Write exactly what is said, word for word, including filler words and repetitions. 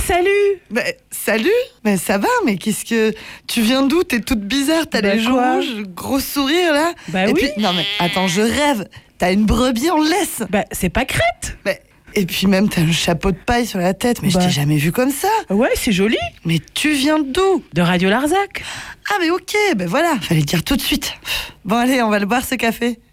salut. Bah, salut. Bah, ça va, mais qu'est-ce que... Tu viens d'où? T'es toute bizarre, t'as Bah, les joues quoi rouges, gros sourire, là. Bah Et oui. puis, non mais, attends, je rêve. T'as une brebis en laisse. Bah, c'est pas crête. Bah, et puis même, t'as un chapeau de paille sur la tête. Mais Bah. je t'ai jamais vu comme ça. Ouais, c'est joli. Mais tu viens d'où? De Radio Larzac. Ah mais ok, ben voilà, fallait dire tout de suite. Bon allez, on va le boire ce café.